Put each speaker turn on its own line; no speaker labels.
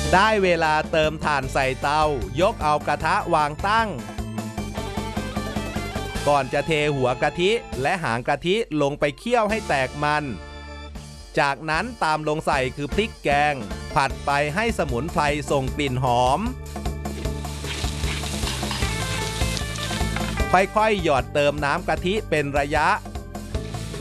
ได้เวลาเติมถ่านใส่เตายกเอากระทะวางตั้งก่อนจะเทหัวกะทิและหางกะทิลงไปเคี่ยวให้แตกมันจากนั้นตามลงใส่คือพริกแกงผัดไปให้สมุนไพรส่งกลิ่นหอมค่อยๆหยอดเติมน้ำกะทิเป็นระยะ